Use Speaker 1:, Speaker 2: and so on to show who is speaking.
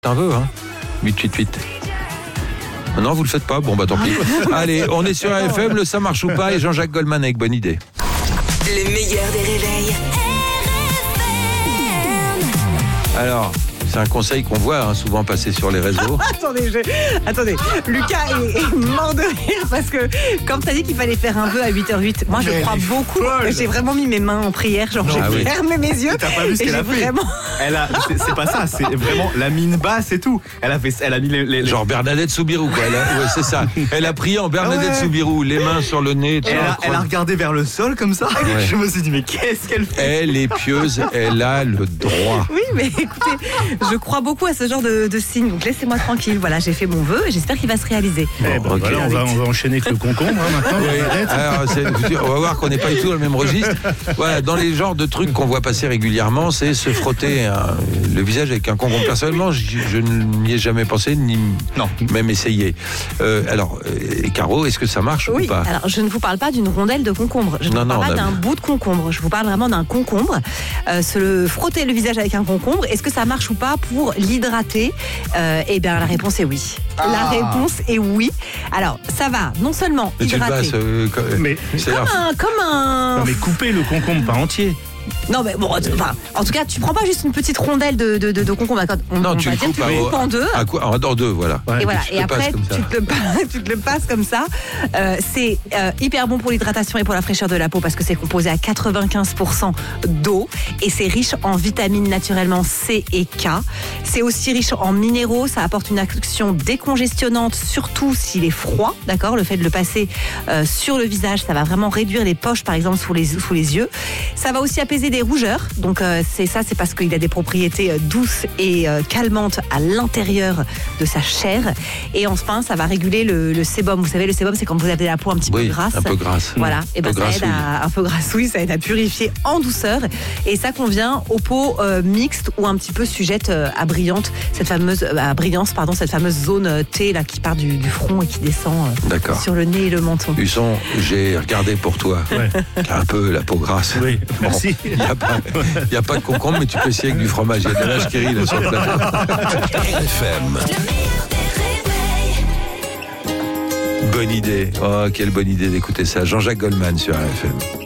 Speaker 1: Un peu, hein. 888. Non, vous le faites pas. Bon, bah tant pis. Allez, on est sur RFM, le ça marche ou pas, et Jean-Jacques Goldman avec bonne idée.
Speaker 2: Le meilleur des réveils.
Speaker 1: Alors, c'est un conseil qu'on voit souvent passer sur les réseaux.
Speaker 3: Attendez, Lucas est mort de rire parce que quand t'as dit qu'il fallait faire un vœu à 8h08, moi je crois beaucoup. J'ai vraiment mis mes mains en prière, j'ai fermé mes yeux.
Speaker 4: T'as pas vu ce qu'elle a fait
Speaker 3: vraiment...
Speaker 4: c'est pas ça, c'est vraiment la mine basse et tout. Elle a mis les...
Speaker 1: Genre Bernadette Soubirous, quoi. Ouais, c'est ça. Elle a prié en Bernadette Soubirous, les mains sur le nez.
Speaker 4: Elle a regardé vers le sol comme ça.
Speaker 1: Ouais.
Speaker 4: Je me suis dit, mais qu'est-ce qu'elle fait?
Speaker 1: Elle est pieuse, elle a le droit.
Speaker 3: Oui, mais écoutez, je crois beaucoup à ce genre de signe, donc laissez-moi tranquille. Voilà, j'ai fait mon vœu et j'espère qu'il va se réaliser.
Speaker 5: Bon,
Speaker 1: okay.
Speaker 5: voilà, on va enchaîner avec le concombre maintenant.
Speaker 1: Oui. Alors, on va voir qu'on n'est pas du tout dans le même registre. Voilà, dans les genres de trucs qu'on voit passer régulièrement, c'est se frotter le visage avec un concombre. Personnellement, je n'y ai jamais pensé, ni même essayé. Caro, est-ce que ça marche ou pas?
Speaker 3: Alors je ne vous parle pas d'une rondelle de concombre. Je ne vous parle pas d'un bout de concombre. Je vous parle vraiment d'un concombre. Frotter le visage avec un concombre, est-ce que ça marche ou pas pour l'hydrater? Eh bien, la réponse est oui. La réponse est oui. Alors, ça va non seulement hydrater. Comme un...
Speaker 5: Non, mais couper le concombre pas entier.
Speaker 3: Non, mais bon, en tout cas, tu prends pas juste une petite rondelle de concombre.
Speaker 1: Tu le coupes
Speaker 3: en deux.
Speaker 1: En deux, voilà.
Speaker 3: Ouais, et voilà. Et après, tu te le passes comme ça. C'est hyper bon pour l'hydratation et pour la fraîcheur de la peau parce que c'est composé à 95% d'eau et c'est riche en vitamines naturellement C et K. C'est aussi riche en minéraux. Ça apporte une action décongestionnante, surtout s'il est froid. D'accord, le fait de le passer sur le visage, ça va vraiment réduire les poches, par exemple, sous les yeux. Ça va aussi apaiser des rougeurs, donc c'est parce qu'il a des propriétés douces et calmantes à l'intérieur de sa chair. Et enfin, ça va réguler le sébum. Vous savez, le sébum, c'est quand vous avez la peau un petit peu grasse.
Speaker 1: Un peu grasse.
Speaker 3: Voilà, et ben ça aide un peu grassouille, ça aide à purifier en douceur. Et ça convient aux peaux mixtes ou un petit peu sujettes à brillance, cette fameuse zone T là qui part du front et qui descend sur le nez et le menton.
Speaker 1: Husson, j'ai regardé pour toi.
Speaker 5: Ouais.
Speaker 1: T'as un peu la peau grasse.
Speaker 5: Oui, merci.
Speaker 1: Il n'y a pas de concombre, mais tu peux essayer avec du fromage. Il y a de la vache là sur le plateau. RFM. Bonne idée. Oh, quelle bonne idée d'écouter ça. Jean-Jacques Goldman sur RFM.